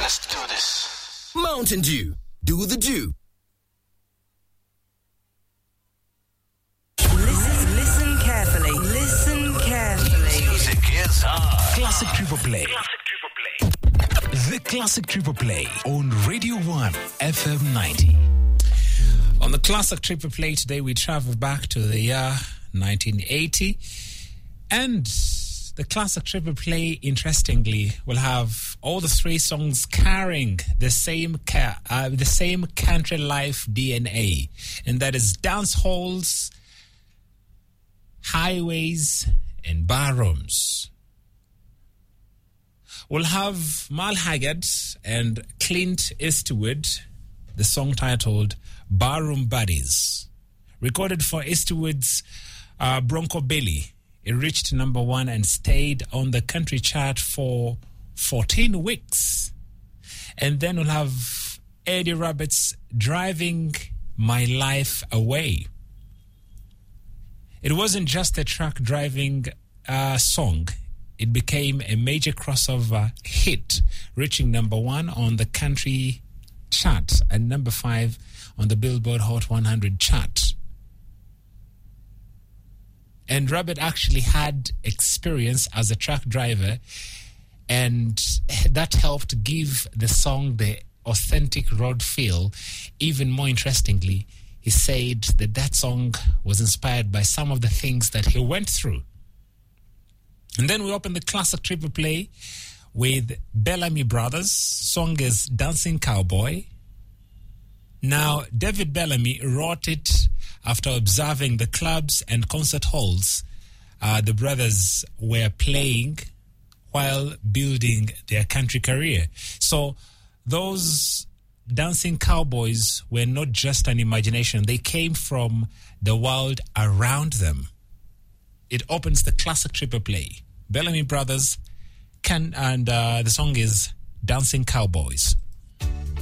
Let's do this. Mountain Dew. Do the Dew. Listen carefully. Listen carefully. Music is on. Classic Triple Play. The Classic Triple Play on Radio 1 FM 90. On the Classic Triple Play today, we travel back to the year 1980. And the Classic Triple Play, interestingly, will have all the three songs carrying the same country life DNA. And that is dance halls, highways, and barrooms. We'll have Mal Haggard and Clint Eastwood, the song titled Barroom Buddies. Recorded for Eastwood's Bronco Billy. It reached number 1 and stayed on the country chart for 14 weeks. And then we'll have Eddie Roberts Driving My Life Away. It wasn't just a truck driving song. It became a major crossover hit, reaching number 1 on the country chart and number 5 on the Billboard Hot 100 chart. And Robert actually had experience as a truck driver, and that helped give the song the authentic road feel. Even more interestingly, he said that song was inspired by some of the things that he went through. And then we open the Classic Triple Play with Bellamy Brothers. Song is Dancing Cowboy. Now, David Bellamy wrote it after observing the clubs and concert halls the brothers were playing while building their country career. So those dancing cowboys were not just an imagination. They came from the world around them. It opens the Classic Triple Play. Bellamy Brothers and the song is Dancing Cowboys.